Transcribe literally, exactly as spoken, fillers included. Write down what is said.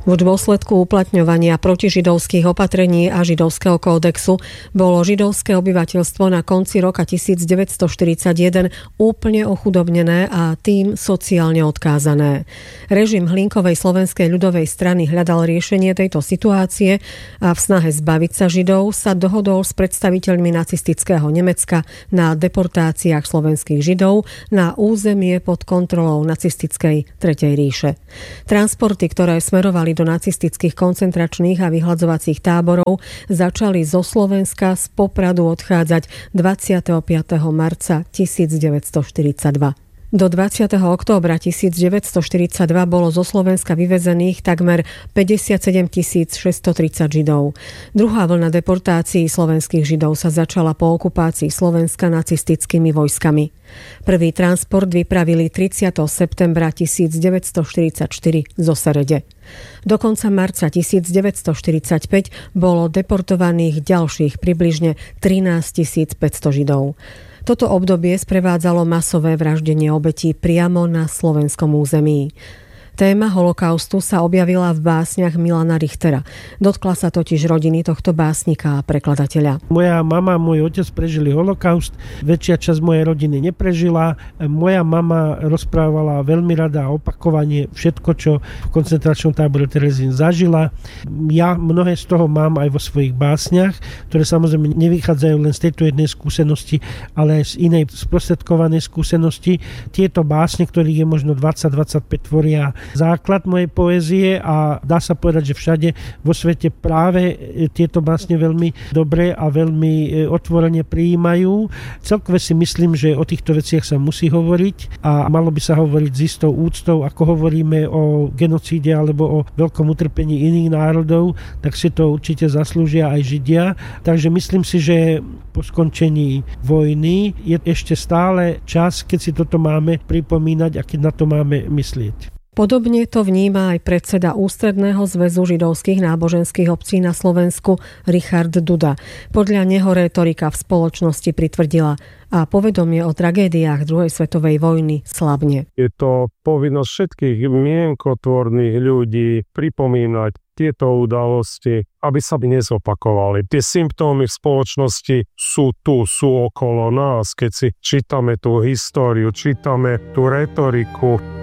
V dôsledku uplatňovania protižidovských opatrení a židovského kódexu bolo židovské obyvateľstvo na konci roka devätnásťstoštyridsaťjeden úplne ochudobnené a tým sociálne odkázané. Režim Hlinkovej slovenskej ľudovej strany hľadal riešenie tejto situácie a v snahe zbaviť sa Židov sa dohodol s predstaviteľmi nacistického Nemecka na deportáciách slovenských Židov na územie pod kontrolou nacistickej Tretej ríše. Transporty, ktoré smerovali do nacistických koncentračných a vyhľadzovacích táborov, začali zo Slovenska z Popradu odchádzať dvadsiateho piateho marca devätnásťstoštyridsaťdva. Do dvadsiateho októbra devätnásťstoštyridsaťdva bolo zo Slovenska vyvezených takmer päťdesiatsedem tisíc šesťstotridsať Židov. Druhá vlna deportácií slovenských Židov sa začala po okupácii Slovenska nacistickými vojskami. Prvý transport vypravili tridsiateho septembra devätnásťstoštyridsaťštyri zo Serede. Do konca marca devätnásťstoštyridsaťpäť bolo deportovaných ďalších približne trinásťtisícpäťsto Židov. Toto obdobie sprevádzalo masové vraždenie obetí priamo na slovenskom území. Téma holokaustu sa objavila v básniach Milana Richtera. Dotkla sa totiž rodiny tohto básnika a prekladateľa. Moja mama a môj otec prežili holokaust, väčšia časť mojej rodiny neprežila. Moja mama rozprávala veľmi rada a opakovane všetko, čo v koncentračnom tábore Terezín zažila. Ja mnohé z toho mám aj vo svojich básniach, ktoré samozrejme nevychádzajú len z tejto jednej skúsenosti, ale aj z inej sprostredkovanej skúsenosti. Tieto básne, ktorých je možno dvadsať dvadsaťpäť, tvoria základ mojej poézie a dá sa povedať, že všade vo svete práve tieto básne veľmi dobre a veľmi otvorene prijímajú. Celkové si myslím, že o týchto veciach sa musí hovoriť a malo by sa hovoriť s istou úctou, ako hovoríme o genocíde alebo o veľkom utrpení iných národov, tak si to určite zaslúžia aj Židia. Takže myslím si, že po skončení vojny je ešte stále čas, keď si toto máme pripomínať a keď na to máme myslieť. Podobne to vníma aj predseda Ústredného zväzu židovských náboženských obcí na Slovensku Richard Duda. Podľa neho rétorika v spoločnosti pritvrdila a povedomie o tragédiách druhej svetovej vojny slabne. Je to povinnosť všetkých mienkotvorných ľudí pripomínať tieto udalosti, aby sa nezopakovali. Tie symptómy v spoločnosti sú tu, sú okolo nás. Keď si čítame tú históriu, čítame tú retoriku,